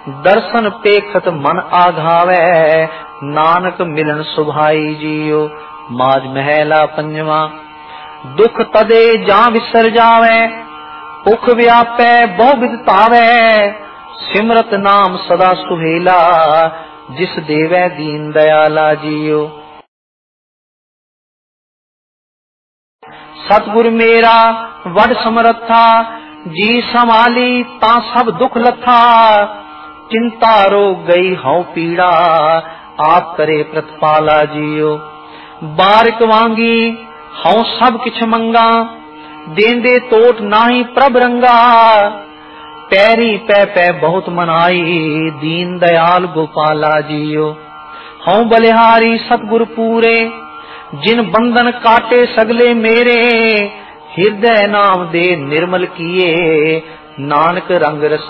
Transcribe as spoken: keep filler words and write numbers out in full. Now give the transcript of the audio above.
दर्शन पेखत मन आघावे, नानक मिलन सुभाई जियो। माज महला पंजवा। दुख तदे जा विसर जावे, उख व्यापै बहु विध तावे। सिमरत नाम सदा सुहेला, जिस देवै दीन दयाला जियो। सतगुर मेरा वड समरथा, जी संभाली ता सब दुख लथा। चिंता रोग गई हौ पीड़ा, आप करे प्रतिपाला जियो। बारिक वांगी हौ सब किछ मंगा, देंदे तोट नाही प्रभ रंगा। पैरी पै पै बहुत मनाई, दीन दयाल गोपाला जियो। हौ बलिहारी सतगुर पूरे, जिन बंधन काटे सगले मेरे। हृदय नाम दे निर्मल किए, नानक रंग रस